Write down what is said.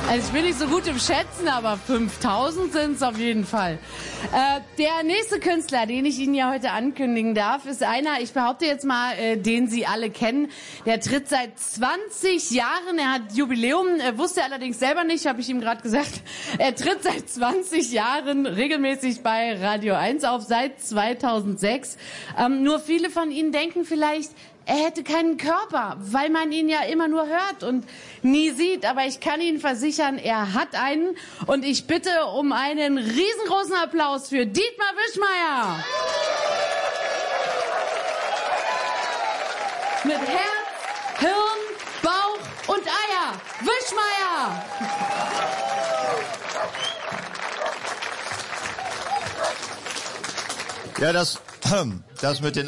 Also ich bin nicht so gut im Schätzen, aber 5000 sind es auf jeden Fall. Der nächste Künstler, den ich Ihnen ja heute ankündigen darf, ist einer, ich behaupte jetzt mal, den Sie alle kennen. Der tritt seit 20 Jahren, er hat Jubiläum, wusste allerdings selber nicht, habe ich ihm gerade gesagt. Er tritt seit 20 Jahren regelmäßig bei Radio 1 auf, seit 2006. Nur viele von Ihnen denken vielleicht, er hätte keinen Körper, weil man ihn ja immer nur hört und nie sieht. Aber ich kann Ihnen versichern, er hat einen. Und ich bitte um einen riesengroßen Applaus für Dietmar Wischmeyer. Mit Herz, Hirn, Bauch und Eier. Wischmeyer! Ja, das mit den